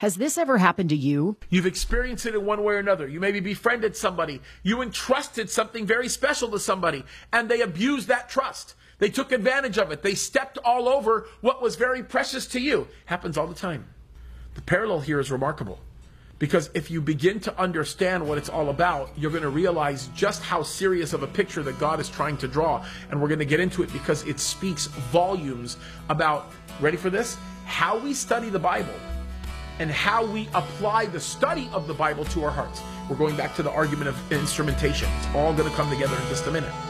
Has this ever happened to you? You've experienced it in one way or another. You maybe befriended somebody. You entrusted something very special to somebody, and they abused that trust. They took advantage of it. They stepped all over what was very precious to you. Happens all the time. The parallel here is remarkable, because if you begin to understand what it's all about, you're going to realize just how serious of a picture that God is trying to draw. And we're going to get into it because it speaks volumes about, ready for this, how we study the Bible and how we apply the study of the Bible to our hearts. We're going back to the argument of instrumentation. It's all going to come together in just a minute.